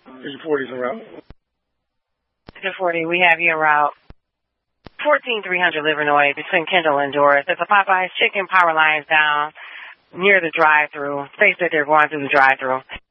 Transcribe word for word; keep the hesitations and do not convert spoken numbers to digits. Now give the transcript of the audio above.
District forty is en route. District forty, we have you en route. fourteen three hundred Livernois between Kendall and Doris. There's a Popeye's chicken power lines down near the drive-through. They said they're going through the drive-through.